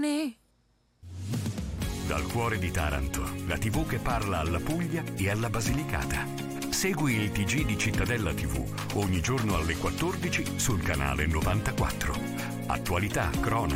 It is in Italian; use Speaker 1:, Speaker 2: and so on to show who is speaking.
Speaker 1: Dal cuore di Taranto, la TV che parla alla Puglia e alla Basilicata. Segui il TG di Cittadella TV ogni giorno alle 14 sul canale 94. Attualità, cronache,